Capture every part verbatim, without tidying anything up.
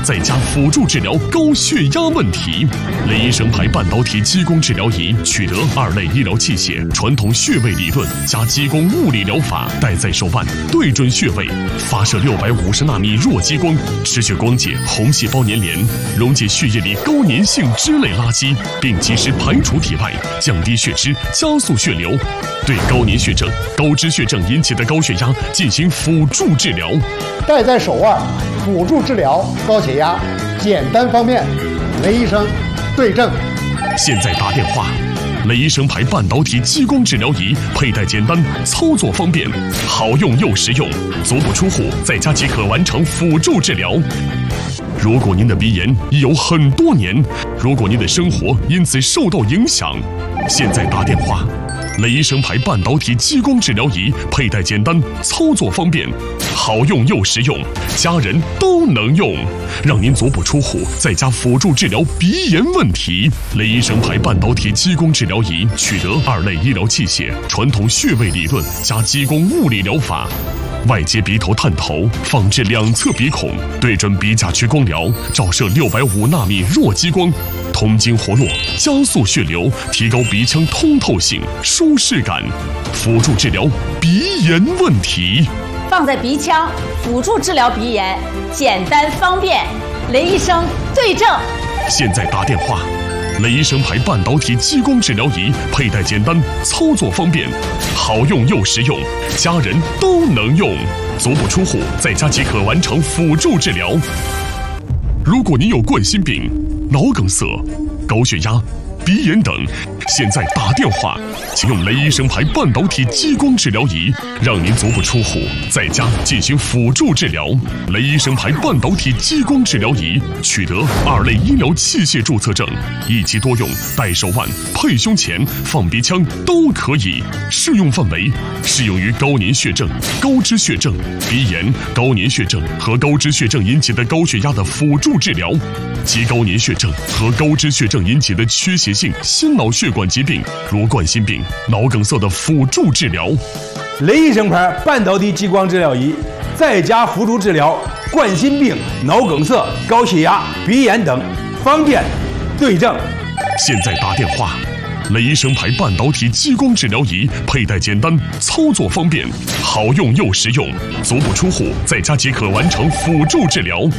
在家辅助治疗高血压问题。雷医生牌半导体激光治疗仪取得二类医疗器械、传统穴位理论加激光物理疗法，戴在手腕，对准穴位，发射六百五十纳米弱激光，持续光解红细胞粘连，溶解血液里高粘性脂类垃圾，并及时排除体外，降低血脂，加速血流。对高粘血症、高脂血症引起的高血压进行辅助治疗。 戴在手腕，辅助治疗高血压，简单方便。雷医生对症。 现在打电话。雷医生牌半导体激光治疗仪，佩戴简单，操作方便，好用又实用，足不出户，在家即可完成辅助治疗。如果您的鼻炎已有很多年，如果您的生活因此受到影响，现在打电话。雷医生牌半导体激光治疗仪，佩戴简单，操作方便，好用又实用，家人都能用，让您足不出户，在家辅助治疗鼻炎问题。雷医生牌半导体激光治疗仪取得二类医疗器械、传统穴位理论加激光物理疗法。外接鼻头探头，放置两侧鼻孔，对准鼻甲区光疗，照射六百五纳米弱激光，通经活络，加速血流，提高鼻腔通透性、舒适感，辅助治疗鼻炎问题。 放在鼻腔，辅助治疗鼻炎，简单方便。雷医生对症。 现在打电话。雷医生牌半导体激光治疗仪，佩戴简单，操作方便，好用又实用，家人都能用，足不出户，在家即可完成辅助治疗。如果您有冠心病、脑梗塞、高血压、鼻炎等，现在打电话，请用雷医生牌半导体激光治疗仪，让您足不出户，在家进行辅助治疗。雷医生牌半导体激光治疗仪取得二类医疗器械注册证，一机多用，戴手腕、配胸前、放鼻腔都可以。适用范围适用于高粘血症、高脂血症、鼻炎、高粘血症和高脂血症引起的高血压的辅助治疗，及高粘血症和高脂血症引起的缺血性心脑血管疾病，如冠心病、脑梗塞的辅助治疗。 雷医生牌半导体激光治疗仪，在家辅助治疗冠心病、脑梗塞、高血压、鼻炎等，方便对症。 现在打电话。雷医生牌半导体激光治疗仪，佩戴简单，操作方便，好用又实用，足不出户，在家即可完成辅助治疗。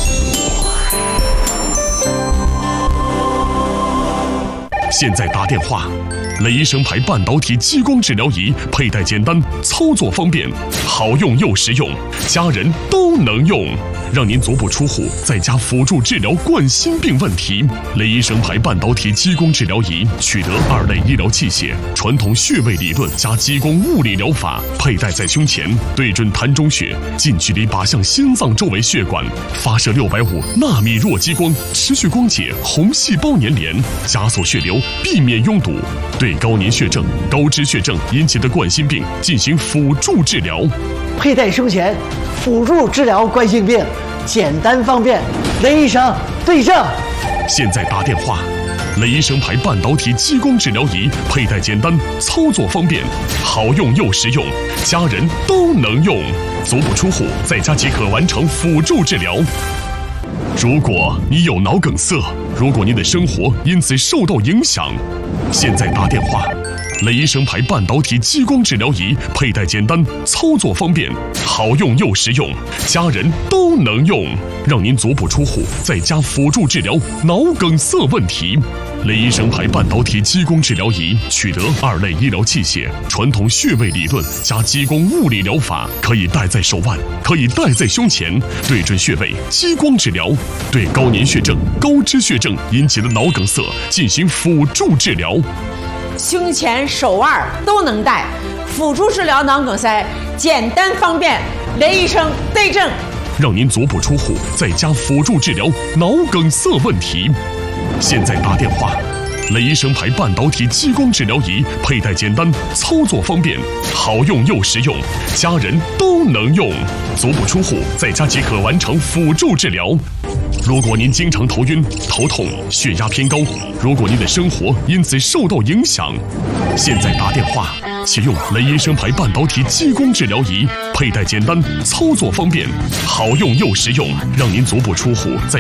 现在打电话。雷医生牌半导体激光治疗仪，佩戴简单，操作方便，好用又实用，家人都能用，让您足不出户，在家辅助治疗冠心病问题。雷医生牌半导体激光治疗仪取得二类医疗器械、传统穴位理论加激光物理疗法，佩戴在胸前，对准膻中穴，近距离靶向心脏周围血管，发射六百五纳米弱激光，持续光解红细胞粘连，加速血流，避免拥堵。对高粘血症、高脂血症引起的冠心病进行辅助治疗。 佩戴胸前，辅助治疗冠心病，简单方便。雷医生对症。 现在打电话。雷医生牌半导体激光治疗仪，佩戴简单，操作方便，好用又实用，家人都能用，足不出户，在家即可完成辅助治疗。如果你有脑梗塞，如果您的生活因此受到影响，现在打电话。雷医生牌半导体激光治疗仪，佩戴简单，操作方便，好用又实用，家人都能用，让您足不出户，在家辅助治疗脑梗塞问题。雷医生牌半导体激光治疗仪取得二类医疗器械、传统穴位理论加激光物理疗法，可以戴在手腕，可以戴在胸前，对准穴位，激光治疗，对高粘血症、高脂血症引起的脑梗塞进行辅助治疗。 胸前、手腕都能戴，辅助治疗脑梗塞，简单方便。雷医生对症， 让您足不出户，在家辅助治疗脑梗塞问题。现在打电话。雷医生牌半导体激光治疗仪，佩戴简单，操作方便，好用又实用，家人都能用，足不出户，在家即可完成辅助治疗。如果您经常头晕、头痛、血压偏高，如果您的生活因此受到影响，现在打电话，启用雷医生牌半导体激光治疗仪，佩戴简单，操作方便，好用又实用，让您足不出户，在